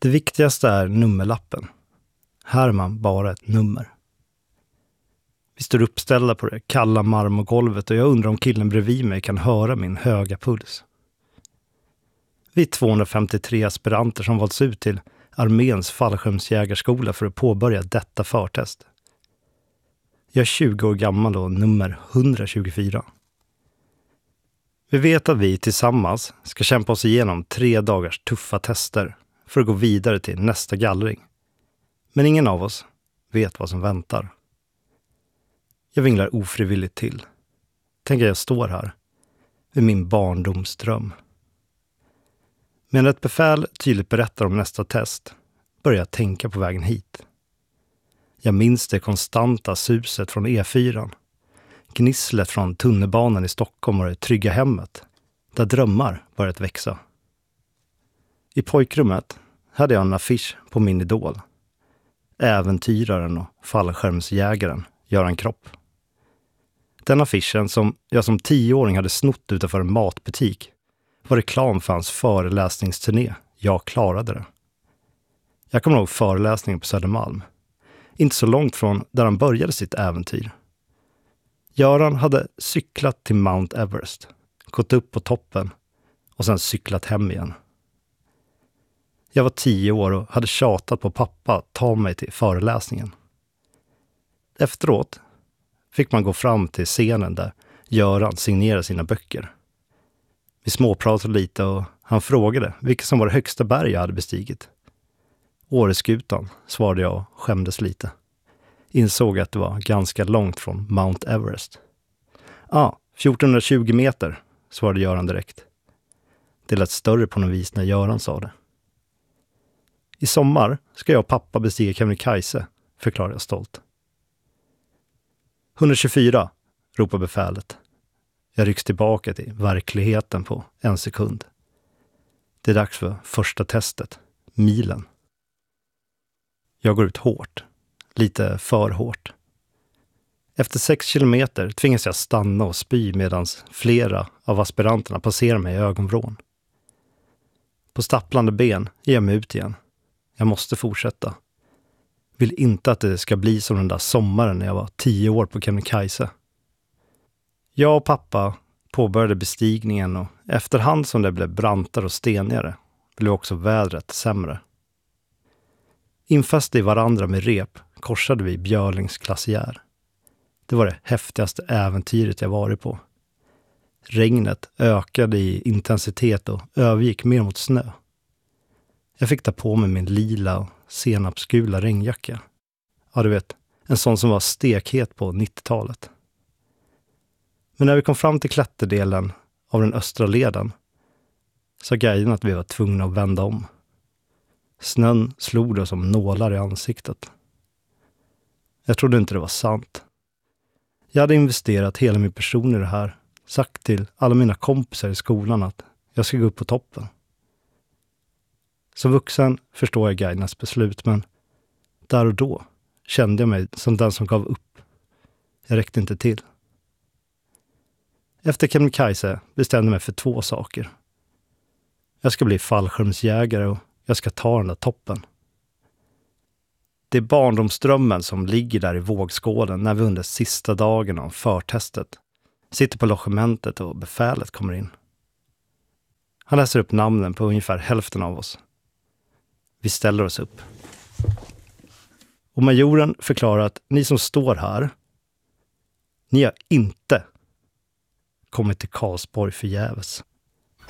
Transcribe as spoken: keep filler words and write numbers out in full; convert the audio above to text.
Det viktigaste är nummerlappen. Här är man bara ett nummer. Vi står uppställda på det kalla marmorgolvet och jag undrar om killen bredvid mig kan höra min höga puls. Vi är tvåhundrafemtiotre aspiranter som valts ut till arméns fallskärmsjägarskola för att påbörja detta förtest. Jag är tjugo år gammal och nummer etthundratjugofyra. Vi vet att vi tillsammans ska kämpa oss igenom tre dagars tuffa tester för att gå vidare till nästa gallring. Men ingen av oss vet vad som väntar. Jag vinglar ofrivilligt till. Tänker jag står här vid min barndomsdröm. Men ett befäl tydligt berättar om nästa test börjar jag tänka på vägen hit. Jag minns det konstanta suset från E fyra, gnisslet från tunnelbanan i Stockholm och det trygga hemmet, där drömmar börjat växa. I pojkrummet hade jag en affisch på min idol. Äventyraren och fallskärmsjägaren Göran Kropp. Den affischen som jag som tioåring hade snott utanför en matbutik var reklam för hans föreläsningsturné. Jag klarade det. Jag kommer ihåg föreläsningen på Södermalm. Inte så långt från där han började sitt äventyr. Göran hade cyklat till Mount Everest, gått upp på toppen och sen cyklat hem igen. Jag var tio år och hade tjatat på pappa att ta mig till föreläsningen. Efteråt fick man gå fram till scenen där Göran signerade sina böcker. Vi småpratade lite och han frågade vilket som var det högsta berg jag hade bestigit. Åreskutan, svarade jag och skämdes lite. Insåg att det var ganska långt från Mount Everest. Ja, ah, fjortonhundratjugo meter, svarade Göran direkt. Det lät större på något vis när Göran sa det. I sommar ska jag och pappa bestiga Kebnekaise, förklarade jag stolt. etthundratjugofyra, ropar befälet. Jag rycks tillbaka till verkligheten på en sekund. Det är dags för första testet, milen. Jag går ut hårt, lite för hårt. Efter sex kilometer tvingas jag stanna och spy medan flera av aspiranterna passerar mig i ögonvrån. På stapplande ben ger jag mig ut igen. Jag måste fortsätta. Vill inte att det ska bli som den där sommaren när jag var tio år på Kebnekaise. Jag och pappa påbörjade bestigningen och efterhand som det blev brantare och stenigare blev också vädret sämre. Infäst i varandra med rep korsade vi Björlings glaciär. Det var det häftigaste äventyret jag varit på. Regnet ökade i intensitet och övergick mer mot snö. Jag fick ta på mig min lila och senapsgula regnjacka. Ja, du vet, en sån som var stekhet på nittiotalet. Men när vi kom fram till klätterdelen av den östra leden sa guiden att vi var tvungna att vända om. Snön slog det som nålar i ansiktet. Jag trodde inte det var sant. Jag hade investerat hela min person i det här. Sagt till alla mina kompisar i skolan att jag ska gå upp på toppen. Som vuxen förstår jag guidernas beslut, men där och då kände jag mig som den som gav upp. Jag räckte inte till. Efter Kebnekaise bestämde jag mig för två saker. Jag ska bli fallskärmsjägare och jag ska ta den där toppen. Det är barndomsdrömmen som ligger där i vågskålen när vi under sista dagen av förtestet sitter på logementet och befälet kommer in. Han läser upp namnen på ungefär hälften av oss. Vi ställer oss upp. Och majoren förklarar att ni som står här, ni har inte kommit till Karlsborg förgäves.